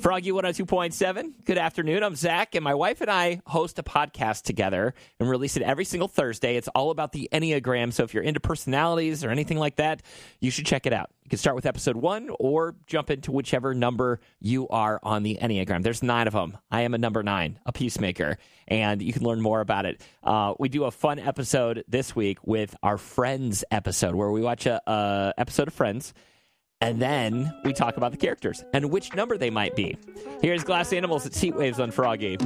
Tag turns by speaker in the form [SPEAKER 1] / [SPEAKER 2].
[SPEAKER 1] Froggy 102.7. Good afternoon. I'm Zach, and my wife and I host a podcast together and release it every single Thursday. It's all about the Enneagram, so if you're into personalities or anything like that, you should check it out. You can start with episode 1 or jump into whichever number you are on the Enneagram. There's 9 of them. I am a number 9, a peacemaker, and you can learn more about it. We do a fun episode this week with our Friends episode, where we watch a episode of Friends, and then we talk about the characters and which number they might be. Here's Glass Animals at Heat Waves on Froggy.